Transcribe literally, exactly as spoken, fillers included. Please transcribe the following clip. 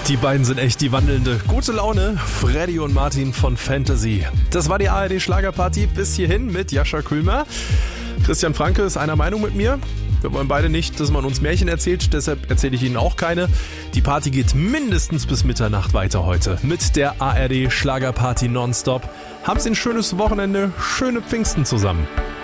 Die beiden sind echt die wandelnde gute Laune. Freddy und Martin von Fantasy. Das war die A R D Schlagerparty bis hierhin mit Jascha Kühlmer. Christian Franke ist einer Meinung mit mir. Wir wollen beide nicht, dass man uns Märchen erzählt, deshalb erzähle ich Ihnen auch keine. Die Party geht mindestens bis Mitternacht weiter heute mit der A R D Schlagerparty nonstop. Haben Sie ein schönes Wochenende, schöne Pfingsten zusammen.